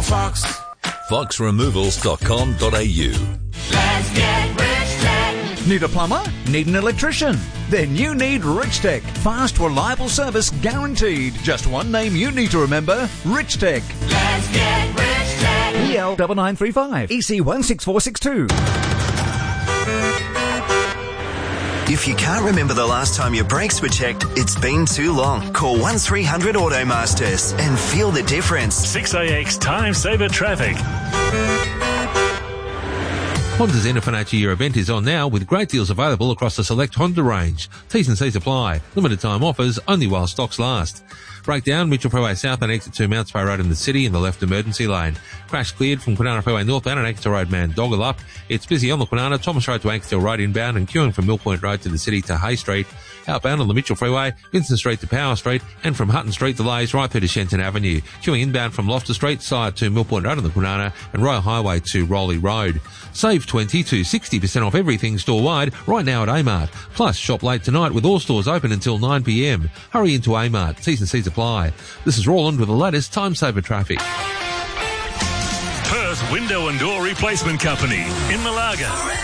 Fox. foxremovals.com.au. Let's get Rich Tech. Need a plumber? Need an electrician? Then you need Rich Tech. Fast, reliable service guaranteed. Just one name you need to remember: Rich Tech. Let's get Rich Tech. EL 9935 EC 16462. If you can't remember the last time your brakes were checked, it's been too long. Call 1300 Automasters and feel the difference. 6AX Time Saver Traffic. Honda's end of financial year event is on now with great deals available across the select Honda range. T's and C's apply. Limited time offers only while stocks last. Breakdown, Mitchell Freeway southbound exit 2 Mounts Bay Road in the city in the left emergency lane. Crash cleared from Kwinana Freeway northbound and Ankersdale Road Mandoggle up. It's busy on the Kwinana, Thomas Road to Ankersdale Road inbound and queuing from Mill Point Road to the city to Hay Street. Outbound on the Mitchell Freeway, Vincent Street to Power Street, and from Hutton Street delays right through to Shenton Avenue. Queuing inbound from Loftus Street, side to Mill Point Road on the Kwinana, and Royal Highway to Rowley Road. Save 20 to 60% off everything store-wide right now at Amart. Plus, shop late tonight with all stores open until 9 p.m. Hurry into Amart. T's and C's apply. This is Roland with the latest Time Saver Traffic. Perth Window and Door Replacement Company in Malaga.